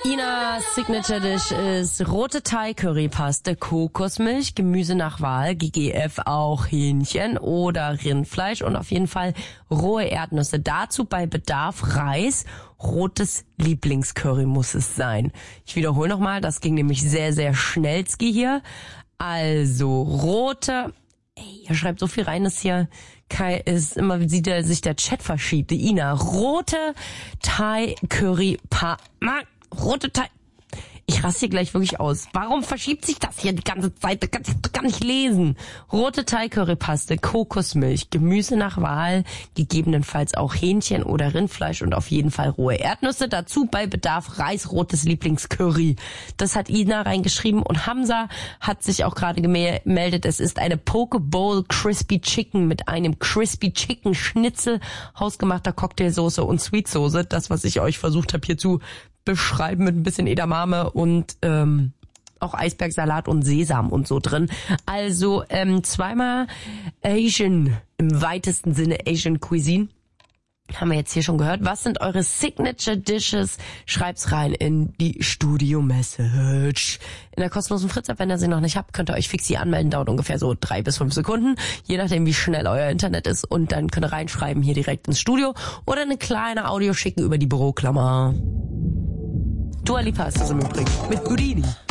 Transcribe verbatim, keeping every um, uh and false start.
Inas Signature Dish ist rote Thai-Currypaste, Kokosmilch, Gemüse nach Wahl, G G F auch Hähnchen oder Rindfleisch und auf jeden Fall rohe Erdnüsse. Dazu bei Bedarf Reis, rotes Lieblingscurry muss es sein. Ich wiederhole nochmal, das ging nämlich sehr, sehr schnellski hier. Also rote, ey, ihr schreibt so viel rein, dass hier Kai ist immer, wie der, sich der Chat verschiebt. Die Ina, rote Thai-Curry-Pa... Rote Thai... Ich raste hier gleich wirklich aus. Warum verschiebt sich das hier die ganze Zeit? Das kannst du gar nicht lesen. Rote Thai-Currypaste, Kokosmilch, Gemüse nach Wahl, gegebenenfalls auch Hähnchen oder Rindfleisch und auf jeden Fall rohe Erdnüsse. Dazu bei Bedarf Reis, rotes Lieblingscurry. Das hat Ina reingeschrieben und Hamza hat sich auch gerade gemeldet. Es ist eine Poke Bowl Crispy Chicken mit einem Crispy Chicken Schnitzel, hausgemachter Cocktailsoße und Sweetsoße. Das, was ich euch versucht habe hier zu beschreiben mit ein bisschen Edamame und ähm, auch Eisbergsalat und Sesam und so drin. Also ähm, zweimal Asian, im weitesten Sinne Asian Cuisine. Haben wir jetzt hier schon gehört. Was sind eure Signature Dishes? Schreibt's rein in die Studio-Message. In der kostenlosen Fritz-App, wenn ihr sie noch nicht habt, könnt ihr euch fix hier anmelden. Dauert ungefähr so drei bis fünf Sekunden. Je nachdem, wie schnell euer Internet ist. Und dann könnt ihr reinschreiben hier direkt ins Studio oder eine kleine Audio schicken über die Büroklammer. Dua Lipa ist das im Übrigen. Mit Houdini.